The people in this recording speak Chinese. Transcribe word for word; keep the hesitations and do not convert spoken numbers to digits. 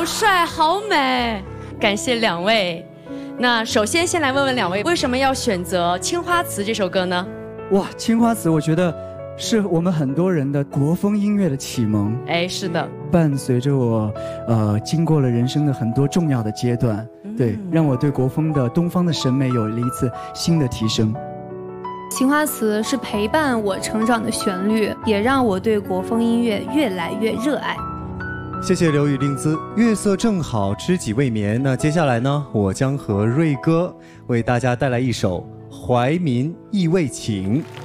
好帅，好美，感谢两位。那首先先来问问两位，为什么要选择《青花瓷》这首歌呢？ 哇，《青花瓷》我觉得是我们很多人的国风音乐的启蒙。 哎，是的， 伴随着我，呃，经过了人生的很多重要的阶段，嗯、对，让我对国风的东方的审美有了一次新的提升。 青花瓷是陪伴我成长的旋律，也让我对国风音乐越来越热爱。 谢谢刘宇令姿，月色正好，知己未眠。那接下来呢，我将和瑞哥为大家带来一首《怀民忆为情》。